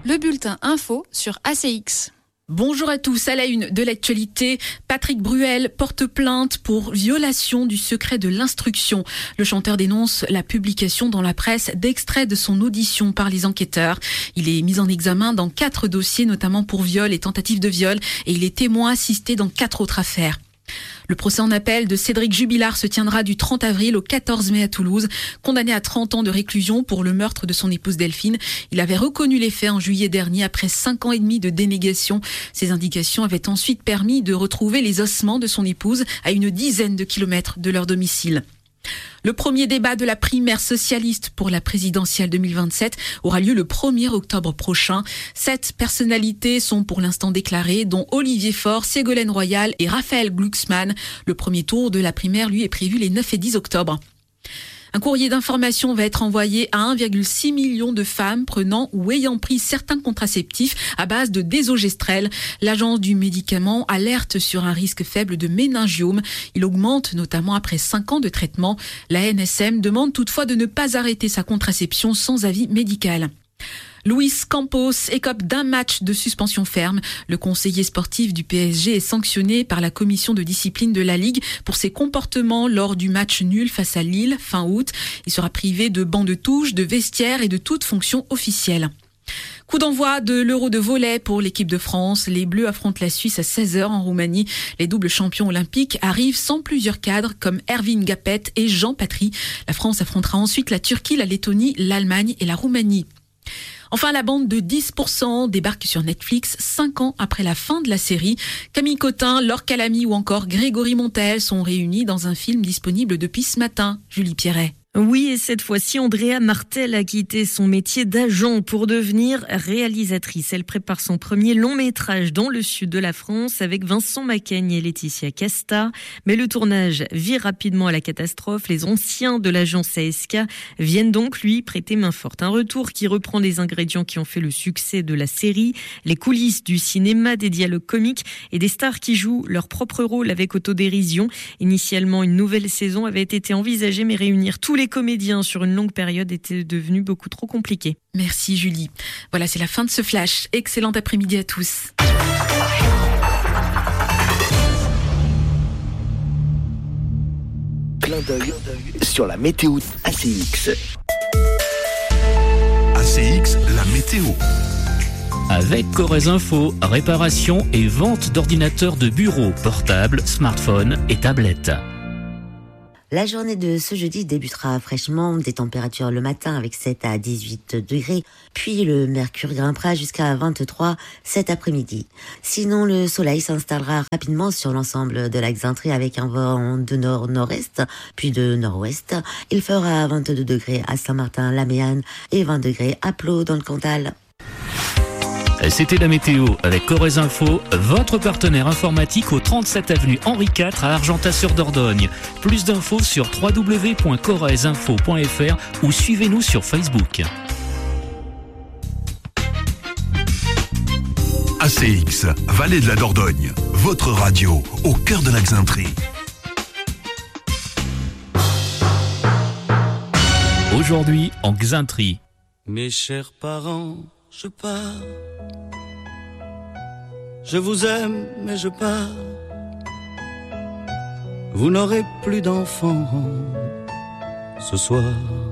le bulletin info sur ACX. Bonjour à tous, à la une de l'actualité, Patrick Bruel porte plainte pour violation du secret de l'instruction. Le chanteur dénonce la publication dans la presse d'extraits de son audition par les enquêteurs. Il est mis en examen dans 4 dossiers, notamment pour viol et tentative de viol, et il est témoin assisté dans 4 autres affaires. Le procès en appel de Cédric Jubilard se tiendra du 30 avril au 14 mai à Toulouse. Condamné à 30 ans de réclusion pour le meurtre de son épouse Delphine, il avait reconnu les faits en juillet dernier après 5 ans et demi de dénégation. Ces indications avaient ensuite permis de retrouver les ossements de son épouse à une dizaine de kilomètres de leur domicile. Le premier débat de la primaire socialiste pour la présidentielle 2027 aura lieu le 1er octobre prochain. 7 personnalités sont pour l'instant déclarées, dont Olivier Faure, Ségolène Royal et Raphaël Glucksmann. Le premier tour de la primaire, lui, est prévu les 9 et 10 octobre. Un courrier d'information va être envoyé à 1,6 million de femmes prenant ou ayant pris certains contraceptifs à base de désogestrel. L'agence du médicament alerte sur un risque faible de méningiome. Il augmente notamment après 5 ans de traitement. La NSM demande toutefois de ne pas arrêter sa contraception sans avis médical. Luis Campos écope d'un match de suspension ferme. Le conseiller sportif du PSG est sanctionné par la commission de discipline de la Ligue pour ses comportements lors du match nul face à Lille fin août. Il sera privé de banc de touche, de vestiaire et de toute fonction officielle. Coup d'envoi de l'Euro de volley pour l'équipe de France. Les Bleus affrontent la Suisse à 16h en Roumanie. Les doubles champions olympiques arrivent sans plusieurs cadres comme Erwin Gapet et Jean Patry. La France affrontera ensuite la Turquie, la Lettonie, l'Allemagne et la Roumanie. Enfin, la bande de 10% débarque sur Netflix 5 ans après la fin de la série. Camille Cotin, Laure Calamy ou encore Grégory Montel sont réunis dans un film disponible depuis ce matin. Julie Pierret. Oui, et cette fois-ci, Andrea Martel a quitté son métier d'agent pour devenir réalisatrice. Elle prépare son premier long métrage dans le sud de la France avec Vincent Macaigne et Laetitia Casta. Mais le tournage vire rapidement à la catastrophe. Les anciens de l'agence ASK viennent donc lui prêter main forte. Un retour qui reprend les ingrédients qui ont fait le succès de la série, les coulisses du cinéma, des dialogues comiques et des stars qui jouent leur propre rôle avec autodérision. Initialement, une nouvelle saison avait été envisagée, mais réunir tous les comédiens sur une longue période était devenu beaucoup trop compliqué. Merci Julie. Voilà, c'est la fin de ce flash. Excellent après-midi à tous. Clin d'œil sur la météo ACX. ACX, la météo. Avec Corrèze Info, réparation et vente d'ordinateurs de bureau, portables, smartphones et tablettes. La journée de ce jeudi débutera fraîchement, des températures le matin avec 7 à 18 degrés, puis le mercure grimpera jusqu'à 23 cet après-midi. Sinon, le soleil s'installera rapidement sur l'ensemble de la Xaintrée avec un vent de nord-nord-est, puis de nord-ouest. Il fera 22 degrés à Saint-Martin-la-Méanne et 20 degrés à Plo dans le Cantal. C'était la météo avec Corrèze Info, votre partenaire informatique au 37 avenue Henri IV à Argentat-sur-Dordogne. Plus d'infos sur www.corrèzeinfo.fr ou suivez-nous sur Facebook. ACX, Vallée de la Dordogne, votre radio au cœur de la Xaintrée. Aujourd'hui en Xaintrée. Mes chers parents, je pars. Je vous aime, mais je pars. Vous n'aurez plus d'enfants ce soir.